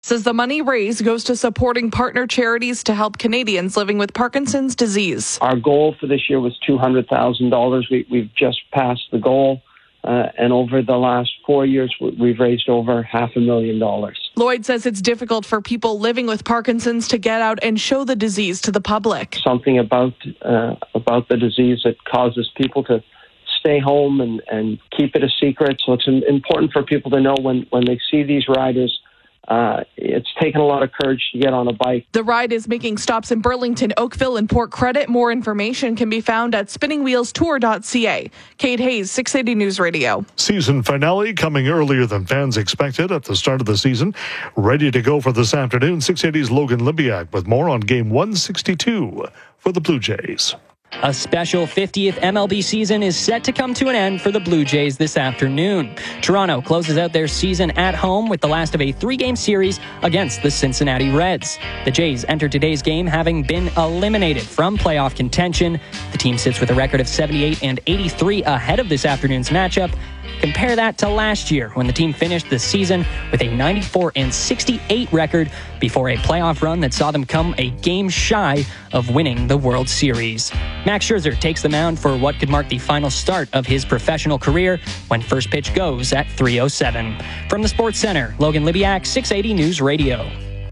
says the money raised goes to supporting partner charities to help Canadians living with Parkinson's disease. Our goal for this year was $200,000. We've just passed the goal. And over the last 4 years, we've raised over $500,000. Lloyd says it's difficult for people living with Parkinson's to get out and show the disease to the public. Something about the disease that causes people to stay home and keep it a secret. So it's important for people to know when they see these riders. It's taken a lot of courage to get on a bike. The ride is making stops in Burlington, Oakville, and Port Credit. More information can be found at spinningwheelstour.ca. Kate Hayes, 680 News Radio. Season finale coming earlier than fans expected at the start of the season. Ready to go for this afternoon. 680's Logan Limbiak with more on Game 162 for the Blue Jays. A special 50th MLB season is set to come to an end for the Blue Jays this afternoon. Toronto closes out their season at home with the last of a 3-game series against the Cincinnati Reds. The Jays enter today's game having been eliminated from playoff contention. The team sits with a record of 78 and 83 ahead of this afternoon's matchup. Compare that to last year when the team finished the season with a 94 and 68 record before a playoff run that saw them come a game shy of winning the World Series. Max Scherzer takes the mound for what could mark the final start of his professional career when first pitch goes at 3:07. From the Sports Center, Logan Limbiak, 680 News Radio.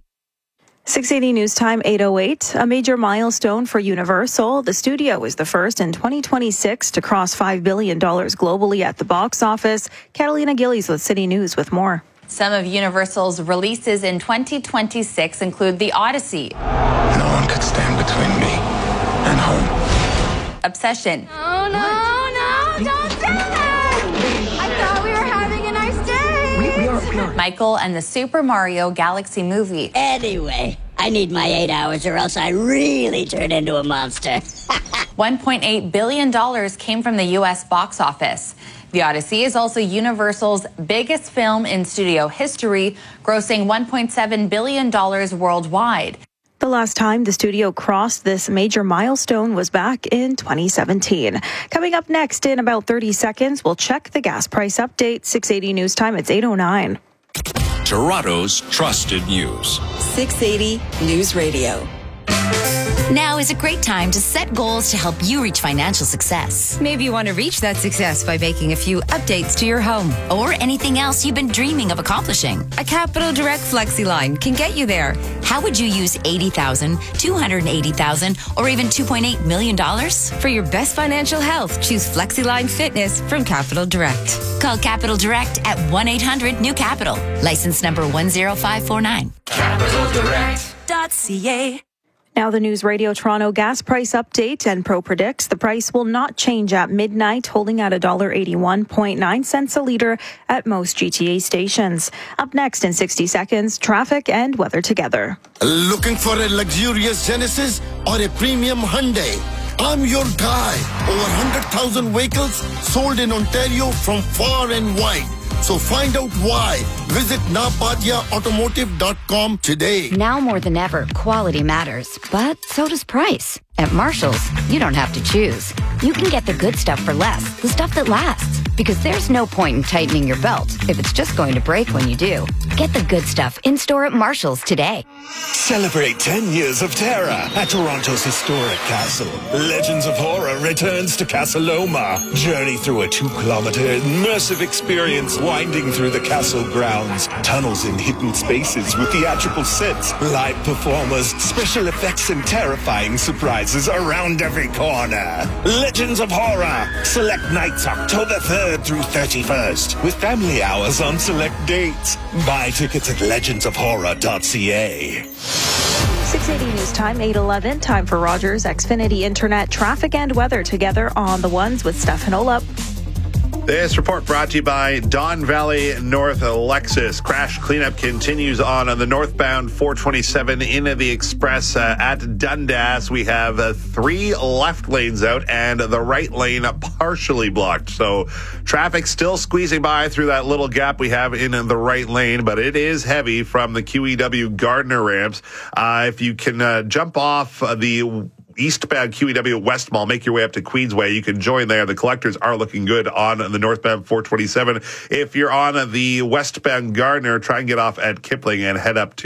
680 News Time, 8:08. A major milestone for Universal. The studio is the first in 2026 to cross $5 billion globally at the box office. Catalina Gillies with City News with more. Some of Universal's releases in 2026 include The Odyssey. No one could stand between me and home. Obsession. Oh, no, don't do that! I thought we were having a nice day. We are. Michael and the Super Mario Galaxy Movie. Anyway, I need my 8 hours or else I really turn into a monster. $1.8 billion came from the U.S. box office. The Odyssey is also Universal's biggest film in studio history, grossing $1.7 billion worldwide. The last time the studio crossed this major milestone was back in 2017. Coming up next in about 30 seconds, we'll check the gas price update. 680 News Time, it's 8:09. Toronto's trusted news. 680 News Radio. Now is a great time to set goals to help you reach financial success. Maybe you want to reach that success by making a few updates to your home. Or anything else you've been dreaming of accomplishing. A Capital Direct FlexiLine can get you there. How would you use $80,000, $280,000, or even $2.8 million? For your best financial health, choose FlexiLine Fitness from Capital Direct. Call Capital Direct at 1-800-NEW-CAPITAL. License number 10549. CapitalDirect.ca. Now the News Radio Toronto gas price update, and Pro predicts the price will not change at midnight, holding at $1.81.9 a litre at most GTA stations. Up next in 60 seconds, traffic and weather together. Looking for a luxurious Genesis or a premium Hyundai? I'm your guy. Over 100,000 vehicles sold in Ontario from far and wide. So find out why. Visit napadiaautomotive.com today. Now more than ever, quality matters, but so does price. At Marshall's, you don't have to choose. You can get the good stuff for less, the stuff that lasts. Because there's no point in tightening your belt if it's just going to break when you do. Get the good stuff in-store at Marshall's today. Celebrate 10 years of terror at Toronto's historic castle. Legends of Horror returns to Casa Loma. Journey through a 2-kilometer immersive experience winding through the castle grounds. Tunnels in hidden spaces with theatrical sets, live performers, special effects, and terrifying surprises around every corner. Legends of Horror. Select nights October 3rd through 31st with family hours on select dates. Buy tickets at legendsofhorror.ca. 680 News Time, 8:11. Time for Rogers Xfinity Internet traffic and weather together on the ones with Stefan Olap. This report brought to you by Don Valley North Lexus. Crash cleanup continues on the northbound 427 into the express at Dundas. We have 3 left lanes out and the right lane partially blocked. So traffic still squeezing by through that little gap we have in the right lane, but it is heavy from the QEW Gardner ramps. If you can jump off the eastbound QEW West Mall, make your way up to Queensway. You can join there. The collectors are looking good on the northbound 427. If you're on the westbound Gardner, try and get off at Kipling and head up to